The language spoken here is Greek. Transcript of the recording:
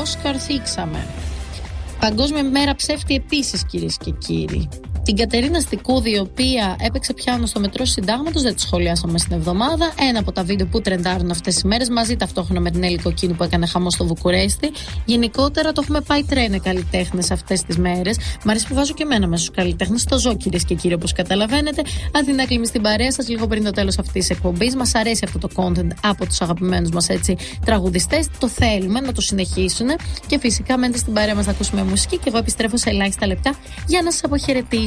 Όσκαρ θίξαμε. Παγκόσμια μέρα ψεύτη επίσης, κυρίες και κύριοι. Την Κατερίνα Στικούδη, η οποία έπαιξε πιάνο στο μετρό Συντάγματος, δεν τη σχολιάσαμε στην εβδομάδα. Ένα από τα βίντεο που τρεντάρουν αυτές τις μέρες, μαζί ταυτόχρονα με την Έλλη Κοκκίνη που έκανε χαμό στο Βουκουρέστι. Γενικότερα το έχουμε πάει τρένε καλλιτέχνες αυτές τις μέρες. Μ' αρέσει που βάζω και εμένα μέσα στους καλλιτέχνες. Το ζω, κυρίες και κύριοι, όπως καταλαβαίνετε. Αθηνά Κλίμη στην παρέα σας, λίγο πριν το τέλος αυτής της εκπομπής. Μας αρέσει αυτό το content από τους αγαπημένους μας τραγουδιστές. Το θέλουμε να το συνεχίσουν. Και φυσικά μένετε στην παρέα μας να ακούσουμε μουσική. Και εγώ επιστρέφω σε ελάχιστα λεπτά για να σας αποχαιρετήσω.